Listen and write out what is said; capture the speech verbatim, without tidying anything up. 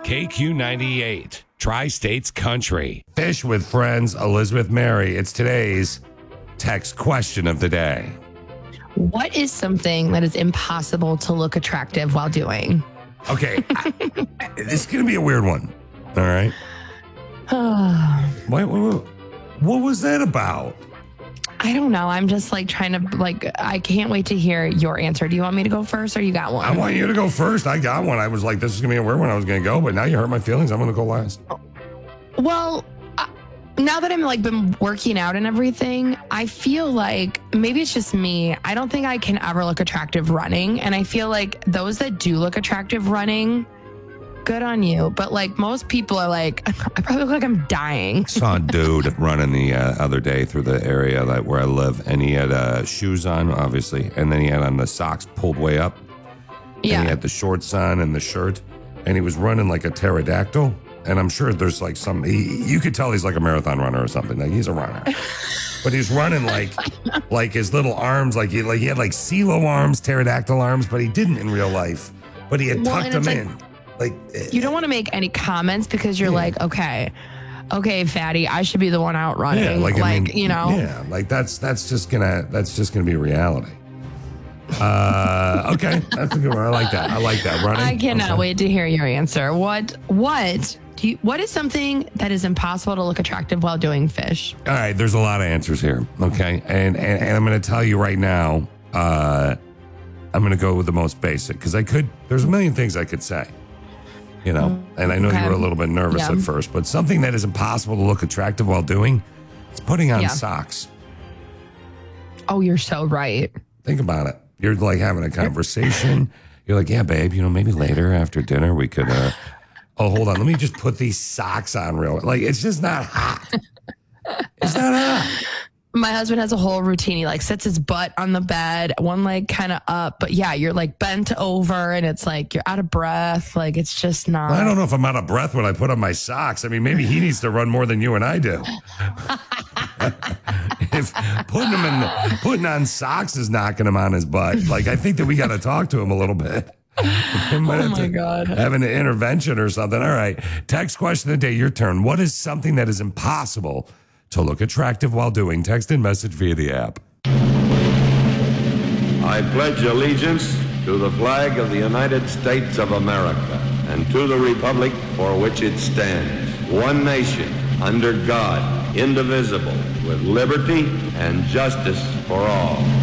K Q ninety-eight, Tri-States Country. Fish with Friends, Elizabeth Mary. It's today's text question of the day. What is something that is impossible to look attractive while doing? Okay, I, this is going to be a weird one. All right. wait, wait, wait. What was that about? I don't know. I'm just like trying to like, I can't wait to hear your answer. Do you want me to go first or you got one? I want you to go first. I got one. I was like, this is going to be a weird one. I was going to go, but now you hurt my feelings. I'm going to go last. Well, uh, now that I'm like been working out and everything, I feel like maybe it's just me. I don't think I can ever look attractive running. And I feel like those that do look attractive running, good on you. But like most people are like, I probably look like I'm dying. Saw a dude running the uh, other day through the area that where I live, and he had uh, shoes on, obviously, and then he had on the socks pulled way up. Yeah. And he had the shorts on and the shirt, and he was running like a pterodactyl. And I'm sure there's like some, he, you could tell he's like a marathon runner or something. Like he's a runner, but he's running like, like his little arms, like he, like he had like CeeLo arms, pterodactyl arms, but he didn't in real life. But he had Well, tucked and them it's in. Like You don't want to make any comments because you're Yeah. like, okay, okay, fatty, I should be the one out running. yeah, like, I mean, you know, yeah, like that's that's just gonna that's just gonna be reality. Uh, okay, that's a good one. I like that. I like that. Running. I cannot Okay. wait to hear your answer. What, what do you, what is something that is impossible to look attractive while doing fish? All right, there's a lot of answers here. Okay, and and, and I'm going to tell you right now. Uh, I'm going to go with the most basic because I could. There's a million things I could say. You know, and I know Okay. you were a little bit nervous Yeah. at first, but something that is impossible to look attractive while doing is putting on Yeah. socks. Oh, you're so right. Think about it. You're like having a conversation. You're like, yeah, babe, you know, maybe later after dinner we could, uh, oh, hold on. Let me just put these socks on real. Like, it's just not hot. It's not hot. My husband has a whole routine. He like sits his butt on the bed, one leg kind of up, but yeah, you're like bent over and it's like you're out of breath. Like it's just not. I don't know if I'm out of breath when I put on my socks. I mean, maybe he needs to run more than you and I do. If putting him in, putting on socks is knocking him on his butt. Like, I think that we got to talk to him a little bit. Oh my God. Having an intervention or something. All right. Text question of the day. Your turn. What is something that is impossible to look attractive while doing? Text and message via the app. I pledge allegiance to the flag of the United States of America and to the republic for which it stands, one nation, under God, indivisible, with liberty and justice for all.